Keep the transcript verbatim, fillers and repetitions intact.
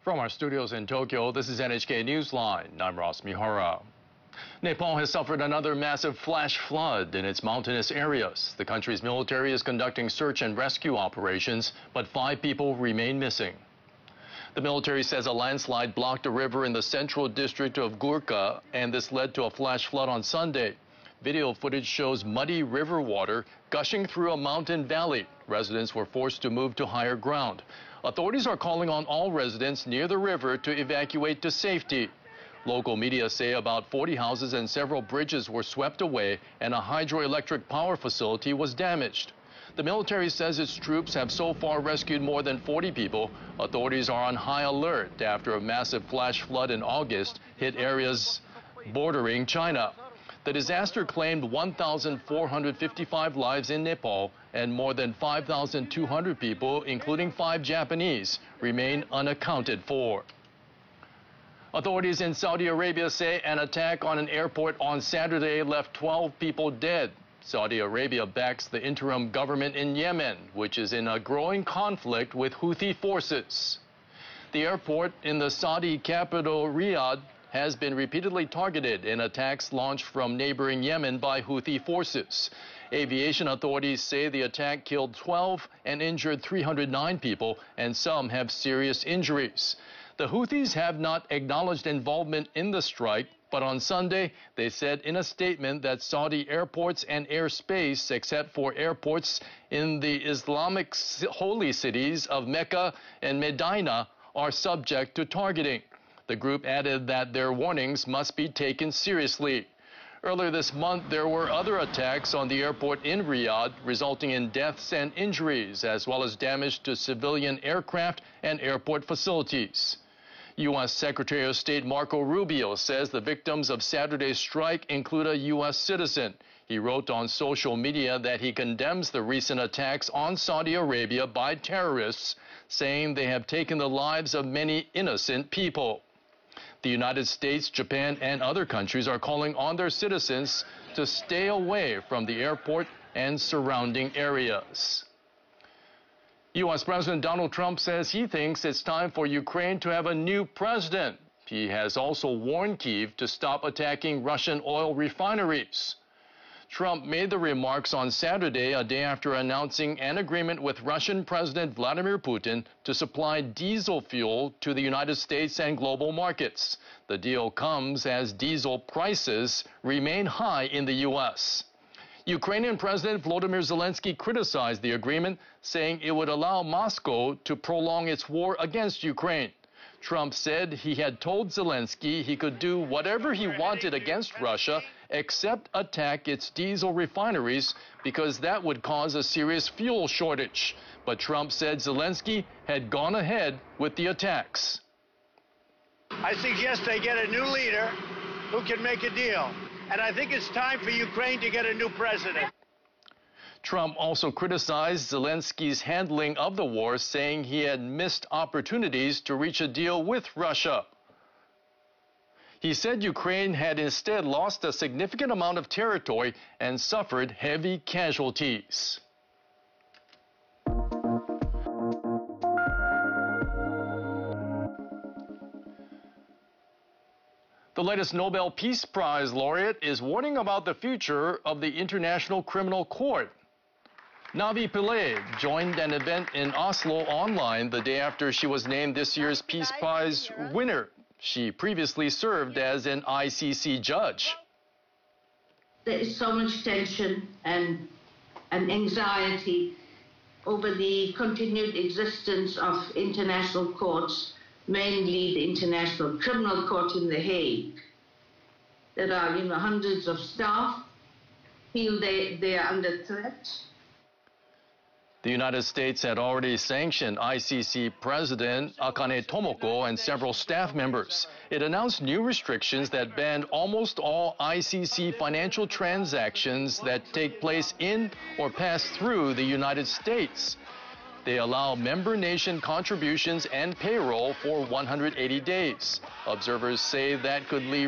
From our studios in Tokyo, this is N H K Newsline. I'm Ross Mihara. Nepal has suffered another massive flash flood in its mountainous areas. The country's military is conducting search and rescue operations, but five people remain missing. The military says a landslide blocked a river in the central district of Gurkha, and this led to a flash flood on Sunday. Video footage shows muddy river water gushing through a mountain valley. Residents were forced to move to higher ground. Authorities are calling on all residents near the river to evacuate to safety. Local media say about forty houses and several bridges were swept away, and a hydroelectric power facility was damaged. The military says its troops have so far rescued more than forty people. Authorities are on high alert after a massive flash flood in August hit areas bordering China. The disaster claimed one thousand four hundred fifty-five lives in Nepal, and more than five thousand two hundred people, including five Japanese, remain unaccounted for. Authorities in Saudi Arabia say an attack on an airport on Saturday left twelve people dead. Saudi Arabia backs the interim government in Yemen, which is in a growing conflict with Houthi forces. The airport in the Saudi capital, Riyadh, has been repeatedly targeted in attacks launched from neighboring Yemen by Houthi forces. Aviation authorities say the attack killed twelve and injured three hundred nine people, and some have serious injuries. The Houthis have not acknowledged involvement in the strike, but on Sunday they said in a statement that Saudi airports and airspace, except for airports in the Islamic holy cities of Mecca and Medina, are subject to targeting. The group added that their warnings must be taken seriously. Earlier this month, there were other attacks on the airport in Riyadh, resulting in deaths and injuries, as well as damage to civilian aircraft and airport facilities. U S Secretary of State Marco Rubio says the victims of Saturday's strike include a U S citizen. He wrote on social media that he condemns the recent attacks on Saudi Arabia by terrorists, saying they have taken the lives of many innocent people. The United States, Japan, and other countries are calling on their citizens to stay away from the airport and surrounding areas. U S President Donald Trump says he thinks it's time for Ukraine to have a new president. He has also warned Kyiv to stop attacking Russian oil refineries. Trump made the remarks on Saturday, a day after announcing an agreement with Russian President Vladimir Putin to supply diesel fuel to the United States and global markets. The deal comes as diesel prices remain high in the U S. Ukrainian President Volodymyr Zelensky criticized the agreement, saying it would allow Moscow to prolong its war against Ukraine. Trump said he had told Zelensky he could do whatever he wanted against Russia except attack its diesel refineries because that would cause a serious fuel shortage. But Trump said Zelensky had gone ahead with the attacks. I suggest they get a new leader who can make a deal. And I think it's time for Ukraine to get a new president. Trump also criticized Zelensky's handling of the war, saying he had missed opportunities to reach a deal with Russia. He said Ukraine had instead lost a significant amount of territory and suffered heavy casualties. The latest Nobel Peace Prize laureate is warning about the future of the International Criminal Court. Navi Pillay joined an event in Oslo online the day after she was named this year's Peace Prize winner. She previously served as an I C C judge. There is so much tension and, and anxiety over the continued existence of international courts, mainly the International Criminal Court in The Hague. There are, you know, hundreds of staff feel they, they are under threat. The United States had already sanctioned I C C President Akane Tomoko and several staff members. It announced new restrictions that banned almost all I C C financial transactions that take place in or pass through the United States. They allow member nation contributions and payroll for one hundred eighty days. Observers say that could leave